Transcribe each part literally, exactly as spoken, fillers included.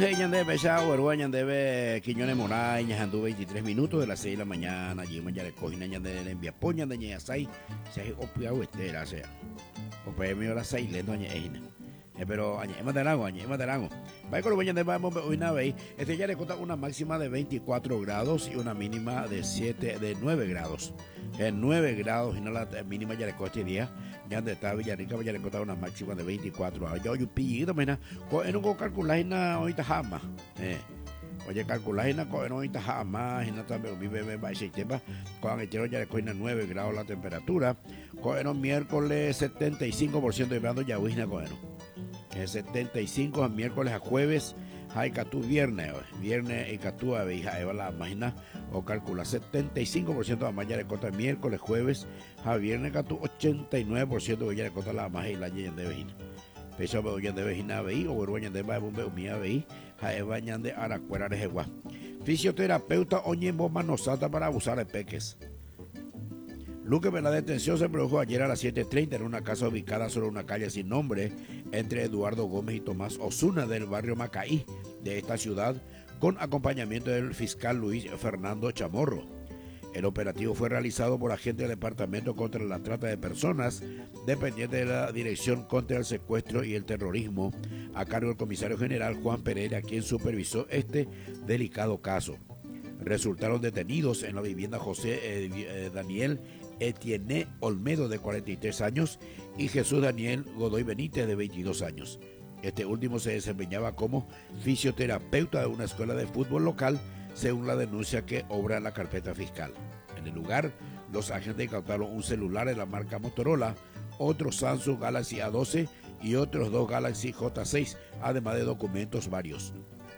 Ñande Pesha, Uruguay, Ñande Quiñones Moray, Ñandu veintitrés minutos de las seis de la mañana, allí en Yarecojina, Ñande en Enviapoña, de Ñayasay, se ha opiado estera, sea. O pues me la seis, lento Ñayina. Pero añema de lago, añema de lago. Va con Uruguay, Ñande vamos hoy una vez. Este ya le cuenta una máxima de veinticuatro grados y una mínima de siete, de nueve grados. En nueve grados y no la mínima ya le costa este día. Ya donde está Villarrica, ya le costa una máxima de veinticuatro grados. Yo, yo pillito, mena, en un calcular na ahorita jamás. Eh. Oye, calcular na en ahorita jamás, y no también mi bebé va a ese tema. Con el ya le costa nueve grados la temperatura. Con el miércoles setenta y cinco por ciento de grado ya huisna con el setenta y cinco a miércoles a jueves. Hay catú viernes, viernes y catú a veja la máquina o calcula setenta y cinco por ciento de malla de cota miércoles, jueves, a viernes catú ochenta y nueve por ciento de malla de cota la magia y la llena de vejina. Peso de olla de vejina veí o vergüenza de bombe mía veí, a bañan de aracuera de jegua. Fisioterapeuta oñembo manosata para abusar de peques. Luque de la detención se produjo ayer a las siete treinta en una casa ubicada sobre una calle sin nombre entre Eduardo Gómez y Tomás Osuna del barrio Macaí de esta ciudad con acompañamiento del fiscal Luis Fernando Chamorro. El operativo fue realizado por agentes del Departamento contra la Trata de Personas, dependiente de la Dirección contra el Secuestro y el Terrorismo, a cargo del comisario general Juan Pereira, quien supervisó este delicado caso. Resultaron detenidos en la vivienda José eh, eh, Daniel Etienne Olmedo, de cuarenta y tres años, y Jesús Daniel Godoy Benítez, de veintidós años. Este último se desempeñaba como fisioterapeuta de una escuela de fútbol local, según la denuncia que obra la carpeta fiscal. En el lugar, los agentes incautaron un celular de la marca Motorola, otro Samsung Galaxy A doce y otros dos Galaxy J seis, además de documentos varios.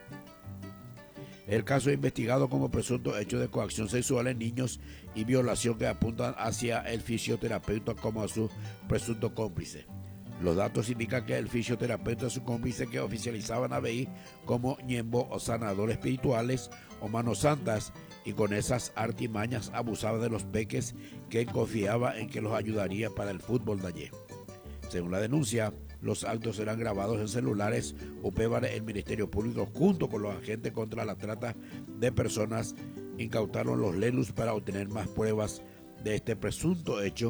El caso es investigado como presunto hecho de coacción sexual en niños y violación que apuntan hacia el fisioterapeuta como a su presunto cómplice. Los datos indican que el fisioterapeuta es su cómplice que oficializaban a B I como ñembo o sanadores espirituales o manos santas, y con esas artimañas abusaba de los peques que confiaba en que los ayudaría para el fútbol de ayer. Según la denuncia, los actos serán grabados en celulares o peban el Ministerio Público junto con los agentes contra la trata de personas. Incautaron los lelus para obtener más pruebas de este presunto hecho.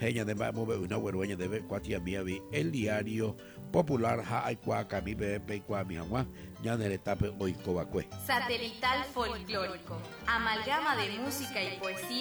El diario popular Satelital folclórico, amalgama de música y poesía.